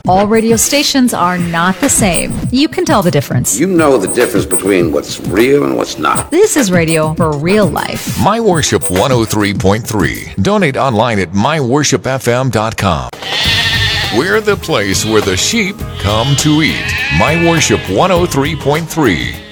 All radio stations are not the same. You can tell the difference. You know the difference between what's real and what's not. This is radio for real life. My Worship 103.3. Donate online at myworshipfm.com. We're the place where the sheep come to eat. My Worship 103.3.